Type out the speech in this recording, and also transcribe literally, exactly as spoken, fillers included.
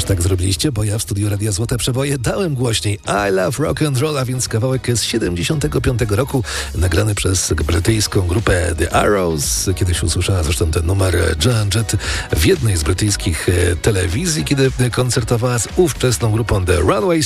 tak zrobiliście? Bo ja w studiu Radia Złote Przeboje dałem głośniej I Love Rock and Roll, a więc kawałek z siedemdziesiątego piątego roku, nagrany przez brytyjską grupę The Arrows. Kiedyś usłyszała zresztą ten numer Joan Jett w jednej z brytyjskich telewizji, kiedy koncertowała z ówczesną grupą The Runaways.